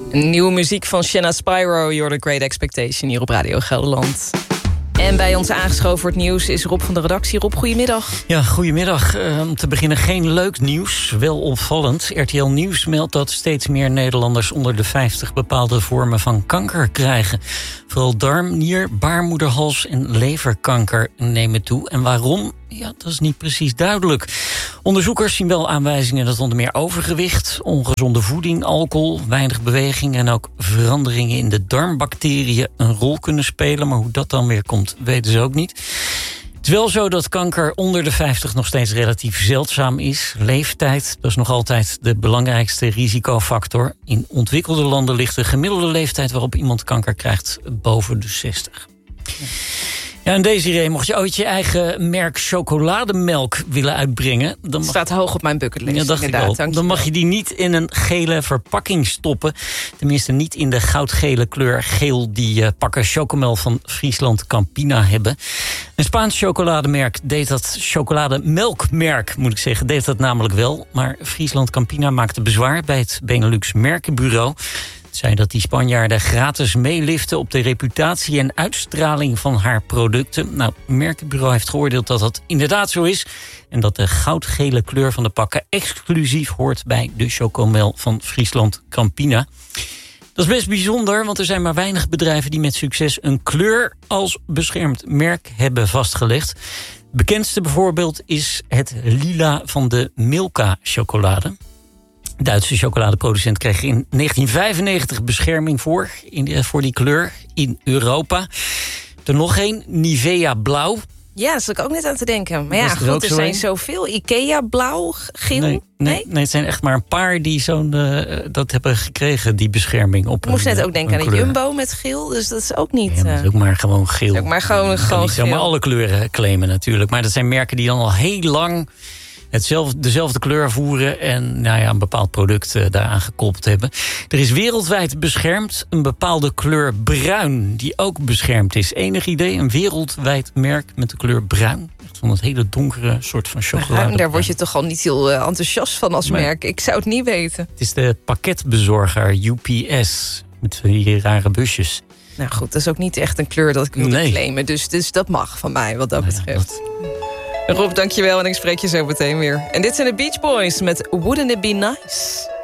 Nieuwe muziek van Shanna Spyro, You're the Great Expectation, hier op Radio Gelderland. En bij ons aangeschoven voor het nieuws is Rob van de redactie. Rob, goedemiddag. Ja, goedemiddag. Om te beginnen geen leuk nieuws, wel opvallend. RTL Nieuws meldt dat steeds meer Nederlanders onder de 50 bepaalde vormen van kanker krijgen. Vooral darm, nier, baarmoederhals en leverkanker nemen toe. En waarom? Ja, dat is niet precies duidelijk. Onderzoekers zien wel aanwijzingen dat onder meer overgewicht, ongezonde voeding, alcohol, weinig beweging en ook veranderingen in de darmbacteriën een rol kunnen spelen. Maar hoe dat dan weer komt, weten ze ook niet. Het is wel zo dat kanker onder de 50 nog steeds relatief zeldzaam is. Leeftijd, dat is nog altijd de belangrijkste risicofactor. In ontwikkelde landen ligt de gemiddelde leeftijd waarop iemand kanker krijgt boven de 60. Ja, en Desiree, mocht je ooit je eigen merk chocolademelk willen uitbrengen... Dan staat hoog op mijn bucketlist. Ja, dacht ik al. Dan mag je die niet in een gele verpakking stoppen. Tenminste niet in de goudgele kleur geel die pakken Chocomel van Friesland Campina hebben. Een Spaans chocolademerk deed dat, chocolademelkmerk moet ik zeggen, deed dat namelijk wel. Maar Friesland Campina maakte bezwaar bij het Benelux Merkenbureau. Zei dat die Spanjaarden gratis meeliften op de reputatie en uitstraling van haar producten. Nou, het Merkenbureau heeft geoordeeld dat dat inderdaad zo is. En dat de goudgele kleur van de pakken exclusief hoort bij de Chocomel van Friesland Campina. Dat is best bijzonder, want er zijn maar weinig bedrijven die met succes een kleur als beschermd merk hebben vastgelegd. Het bekendste bijvoorbeeld is het lila van de Milka-chocolade. De Duitse chocoladeproducent kreeg in 1995 bescherming voor die kleur in Europa. Er nog één, Nivea Blauw. Ja, daar zat ik ook net aan te denken. Maar ja, goed, er zijn zoveel. Ikea Blauw, geel. Nee, het zijn echt maar een paar die dat hebben gekregen, die bescherming op. Ik moest net ook denken aan de Jumbo met geel, dus dat is ook niet. Ja, dat is ook maar gewoon geel. Is ook maar gewoon niet geel. Maar alle kleuren claimen natuurlijk. Maar dat zijn merken die dan al heel lang dezelfde kleur voeren en een bepaald product daaraan gekoppeld hebben. Er is wereldwijd beschermd een bepaalde kleur bruin die ook beschermd is. Enig idee? Een wereldwijd merk met de kleur bruin? Echt van het hele donkere soort van chocolade. Bruin, daar word je toch al niet heel enthousiast van als merk. Ik zou het niet weten. Het is de pakketbezorger UPS met die rare busjes. Nou goed, dat is ook niet echt een kleur dat ik wilde claimen. Dus dat mag van mij wat dat betreft. Rob, dankjewel en ik spreek je zo meteen weer. En dit zijn de Beach Boys met Wouldn't It Be Nice?